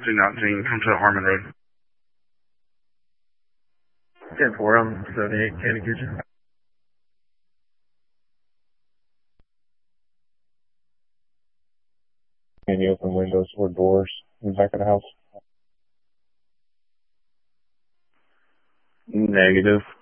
219, come to Harmon Road. 10-4, I'm 78, Candy Kitchen. Can you open windows or doors in the back of the house? Negative.